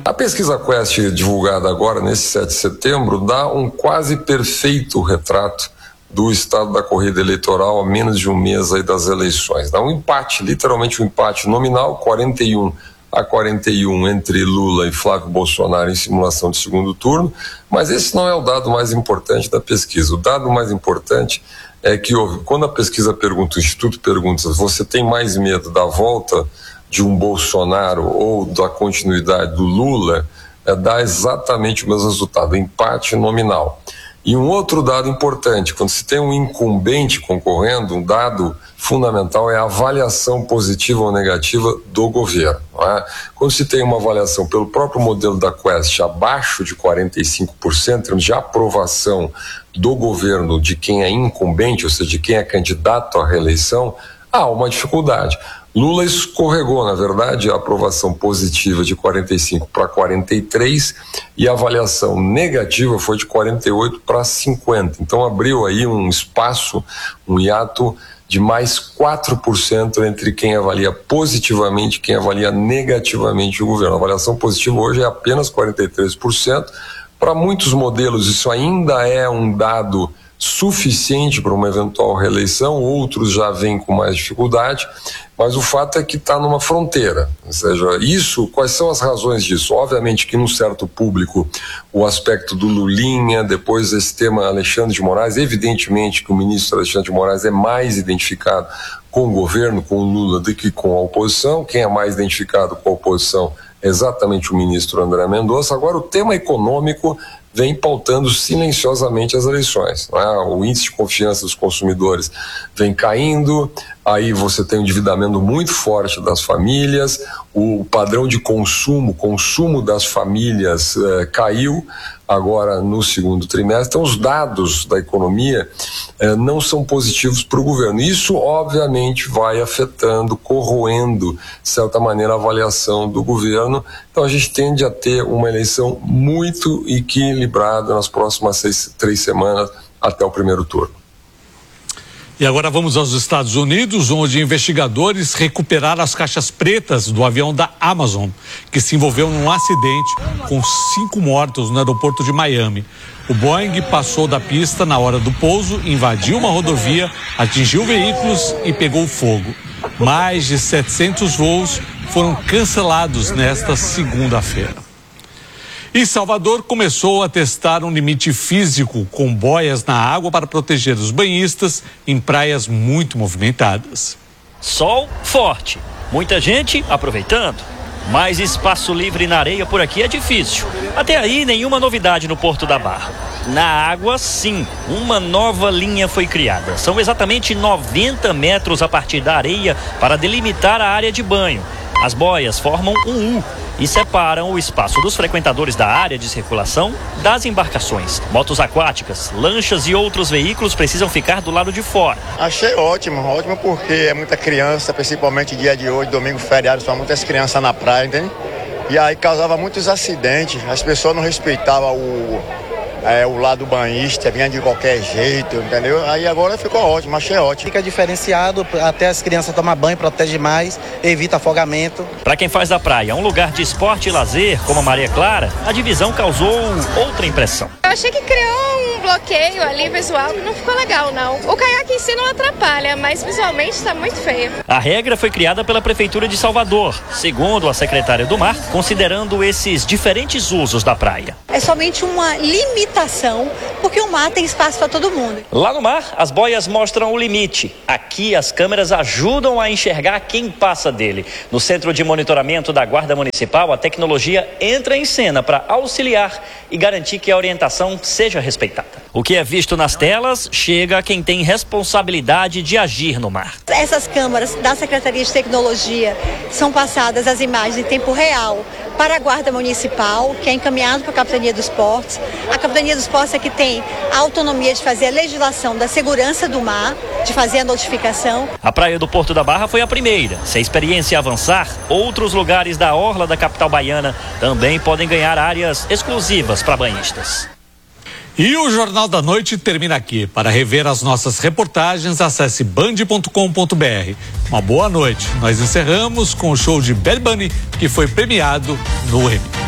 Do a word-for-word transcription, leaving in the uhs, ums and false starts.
A pesquisa Quest divulgada agora, nesse sete de setembro, dá um quase perfeito retrato do estado da corrida eleitoral a menos de um mês aí das eleições. Dá um empate, literalmente um empate nominal, quarenta e um a quarenta e um entre Lula e Flávio Bolsonaro em simulação de segundo turno, mas esse não é o dado mais importante da pesquisa. O dado mais importante é que houve, quando a pesquisa pergunta, o Instituto pergunta, você tem mais medo da volta de um Bolsonaro ou da continuidade do Lula, é, dá exatamente o mesmo resultado, empate nominal. E um outro dado importante, quando se tem um incumbente concorrendo, um dado fundamental é a avaliação positiva ou negativa do governo. Não é? Quando se tem uma avaliação pelo próprio modelo da Quest abaixo de quarenta e cinco por cento, em termos de aprovação do governo de quem é incumbente, ou seja, de quem é candidato à reeleição, há uma dificuldade. Lula escorregou, na verdade, a aprovação positiva de quarenta e cinco para quarenta e três e a avaliação negativa foi de quarenta e oito para cinquenta. Então abriu aí um espaço, um hiato de mais quatro por cento entre quem avalia positivamente e quem avalia negativamente o governo. A avaliação positiva hoje é apenas quarenta e três por cento. Para muitos modelos isso ainda é um dado suficiente para uma eventual reeleição, outros já vêm com mais dificuldade, mas o fato é que está numa fronteira. Ou seja, isso, quais são as razões disso? Obviamente que num certo público o aspecto do Lulinha, depois esse tema Alexandre de Moraes, evidentemente que o ministro Alexandre de Moraes é mais identificado com o governo, com o Lula, do que com a oposição. Quem é mais identificado com a oposição é exatamente o ministro André Mendonça. Agora o tema econômico vem pautando silenciosamente as eleições. Não é? O índice de confiança dos consumidores vem caindo, aí você tem um endividamento muito forte das famílias, o padrão de consumo, consumo das famílias eh, caiu agora no segundo trimestre. Então os dados da economia eh, não são positivos para o governo. Isso obviamente vai afetando, corroendo, de certa maneira, a avaliação do governo. Então a gente tende a ter uma eleição muito equilibrada nas próximas seis, três semanas até o primeiro turno. E agora vamos aos Estados Unidos, onde investigadores recuperaram as caixas pretas do avião da Amazon, que se envolveu num acidente com cinco mortos no aeroporto de Miami. O Boeing passou da pista na hora do pouso, invadiu uma rodovia, atingiu veículos e pegou fogo. Mais de setecentos voos foram cancelados nesta segunda-feira. E Salvador começou a testar um limite físico com boias na água para proteger os banhistas em praias muito movimentadas. Sol forte, muita gente aproveitando, mas espaço livre na areia por aqui é difícil. Até aí, nenhuma novidade no Porto da Barra. Na água, sim, uma nova linha foi criada. São exatamente noventa metros a partir da areia para delimitar a área de banho. As boias formam um U e separam o espaço dos frequentadores da área de circulação das embarcações. Motos aquáticas, lanchas e outros veículos precisam ficar do lado de fora. Achei ótimo, ótimo porque é muita criança, principalmente dia de hoje, domingo, feriado, são muitas crianças na praia, entende? E aí causava muitos acidentes, as pessoas não respeitavam o... É, o lado banhista, vinha de qualquer jeito, entendeu? Aí agora ficou ótimo, achei ótimo. Fica diferenciado, até as crianças tomam banho, protege mais, evita afogamento. Para quem faz da praia um lugar de esporte e lazer, como a Maria Clara, a divisão causou outra impressão. Eu achei que criou um bloqueio ali visual que não ficou legal, não. O caiaque em si não atrapalha, mas visualmente está muito feio. A regra foi criada pela Prefeitura de Salvador, segundo a secretária do Mar, considerando esses diferentes usos da praia. É somente uma limitação, porque o mar tem espaço para todo mundo. Lá no mar, as boias mostram o limite. Aqui, as câmeras ajudam a enxergar quem passa dele. No Centro de Monitoramento da Guarda Municipal, a tecnologia entra em cena para auxiliar e garantir que a orientação seja respeitada. O que é visto nas telas chega a quem tem responsabilidade de agir no mar. Essas câmeras da Secretaria de Tecnologia são passadas as imagens em tempo real para a Guarda Municipal, que é encaminhado para a Capitania dos Portos. A Capitania dos Portos é que tem a autonomia de fazer a legislação da segurança do mar, de fazer a notificação. A praia do Porto da Barra foi a primeira. Se a experiência avançar, outros lugares da orla da capital baiana também podem ganhar áreas exclusivas para banhistas. E o Jornal da Noite termina aqui. Para rever as nossas reportagens, acesse band ponto com ponto br. Uma boa noite. Nós encerramos com o show de Bad Bunny, que foi premiado no Emmy.